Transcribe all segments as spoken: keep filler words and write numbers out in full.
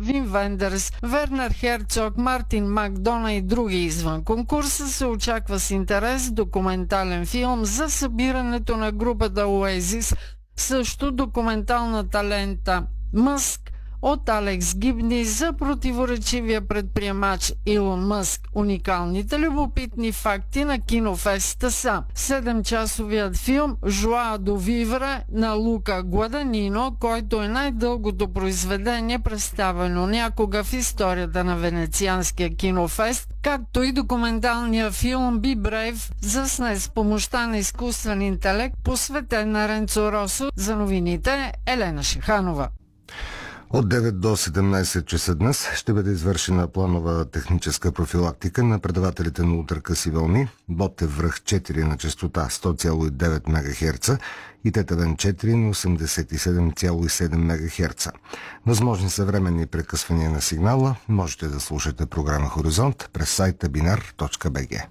Вин Вендерс, Вернер Херцог, Мартин Макдона и други. Извън конкурса се очаква с интерес документален филм за събирането на групата Oasis, също документалната лента Мъск от Алекс Гибни за противоречивия предприемач Илон Мъск. Уникалните любопитни факти на Кинофеста са седемчасовият филм Жуа до Вивра на Лука Гуаданино, който е най-дългото произведение, представено някога в историята на Венецианския кинофест, както и документалния филм Be Brave, заснет с помощта на изкуствен интелект, посветен на Ренцо Росо. За новините Елена Шиханова. От девет до седемнайсет часа днес ще бъде извършена планова техническа профилактика на предавателите на ултракъси вълни Ботев връх четири на честота сто цяло и девет мегахерца и Тетевен четири на осемдесет и седем цяло и седем мегахерца. Възможни са временни прекъсвания на сигнала. Можете да слушате програма Хоризонт през сайта бинар точка би джи.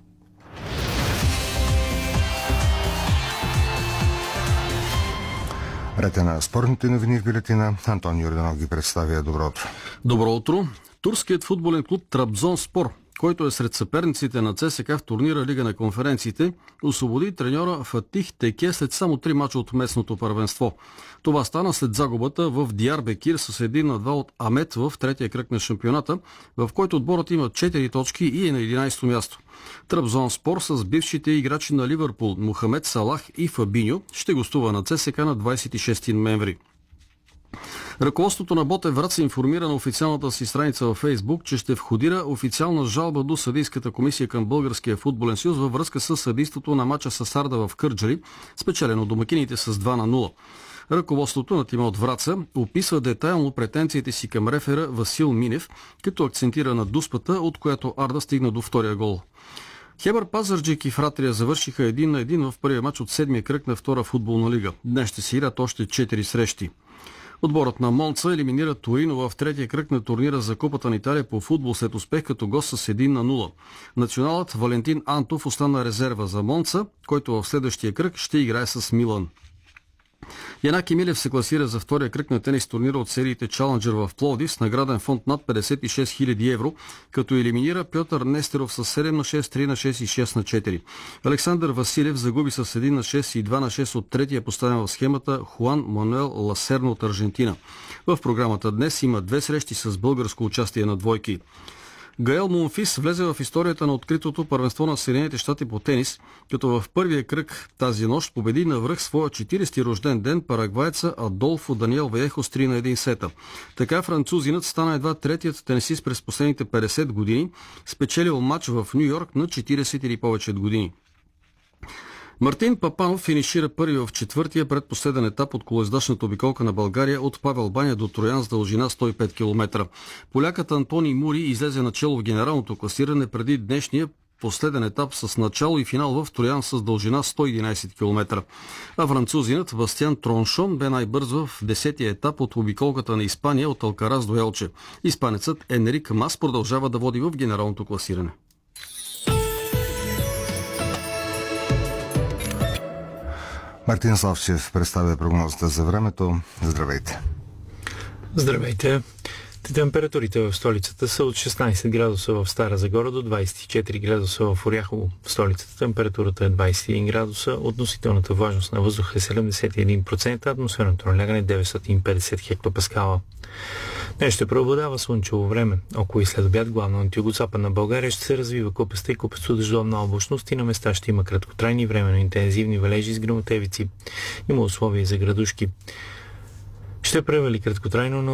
Ред на спортните новини в бюлетина. Антон Йорданов ги представя. Добро утро. Добро утро. Турският футболен клуб Трабзонспор, който е сред съперниците на ЦСКА в турнира Лига на конференциите, освободи треньора Фатих Теке след само три мача от местното първенство. Това стана след загубата в Диарбекир с един на два от Амет в третия кръг на шампионата, в който отборът има четири точки и е на единайсето място. Трабзонспор с бившите играчи на Ливърпул Мохамед Салах и Фабиньо ще гостува на ЦСКА на двайсет и шести ноември. Ръководството на Ботев Враца информира на официалната си страница във Фейсбук, че ще входира официална жалба до съдийската комисия към Българския футболен съюз във връзка с съдийството на мача с Арда в Кърджали, спечелено от домакините с два на нула. Ръководството на тима от Враца описва детайлно претенциите си към рефера Васил Минев, като акцентира на дуспата, от която Арда стигна до втория гол. Хебър Пазарджик и Фратрия завършиха един на един в първия мач от седмия кръг на втора футболна лига. Днес ще се играят още четири срещи. Отборът на Монца елиминира Торино в третия кръг на турнира за Купата на Италия по футбол след успех като гост с един на нула. Националът Валентин Антов остана резерва за Монца, който в следващия кръг ще играе с Милан. Янаки Милев се класира за втория кръг на тенис турнира от сериите Чаленджер в Пловдив с награден фонд над петдесет и шест хиляди евро, като елиминира Пьотър Нестеров с седем на шест, три на шест и шест на четири. Александър Василев загуби с един на шест и два на шест от третия поставен в схемата Хуан Мануел Ласерно от Аржентина. В програмата днес има две срещи с българско участие на двойки. Гаел Монфис влезе в историята на откритото първенство на Съединените щати по тенис, като в първия кръг тази нощ победи навръх своя четиридесети рожден ден парагвайца Адолфо Даниел Ваехо с три на един сета. Така французинът стана едва третият тенисист през последните петдесет години, спечелил матч в Ню Йорк на четиридесет или повече години. Мартин Папанов финишира първи в четвъртия предпоследен етап от колоездачната обиколка на България от Павел баня до Троян с дължина сто и пет километра. Полякът Антони Мури излезе начело в генералното класиране преди днешния последен етап с начало и финал в Троян с дължина сто и единайсет километра. А французинът Бастиан Троншон бе най-бързо в десетия етап от обиколката на Испания от Алкарас до Елче. Испанецът Енрик Мас продължава да води в генералното класиране. Мартин Славчев представя прогнозата за времето. Здравейте! Здравейте! Температурите в столицата са от шестнайсет градуса в Стара Загора до двайсет и четири градуса в Оряхово. В столицата температурата е двайсет и един градуса, относителната влажност на въздуха е седемдесет и един процента, атмосферното налягане е деветстотин и петдесет хектопаскала. Днес ще преобладава слънчево време. Около и след обяд главно на югозападна България ще се развива купеста и купесто дъждовна облачност и на места ще има краткотрайни временно интензивни валежи с гръмотевици. Има условия за градушки. Ще превали краткотрайно на